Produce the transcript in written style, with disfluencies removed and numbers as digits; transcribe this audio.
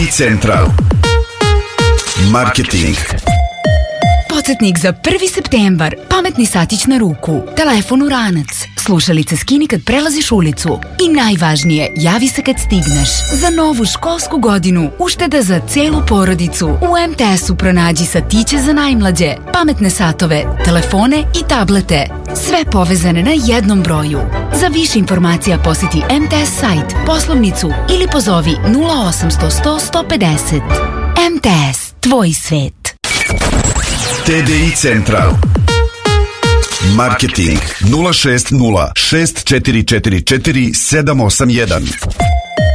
Central Marketing. Podsjetnik za 1. septembar. Pametni satić na ruku, telefon u ranac, slušalice skini kad prelaziš ulicu i najvažnije, javi se kad stigneš. Za novu školsku godinu ušteda za celu porodicu. U MTS-u pronađi satiće za najmlađe, pametne satove, telefone i tablete. Sve povezane na jednom broju. Za više informacija posjeti MTS sajt, poslovnicu ili pozovi 0800 100 150. MTS, tvoj svet. TDI Central Marketing 060 6444 781.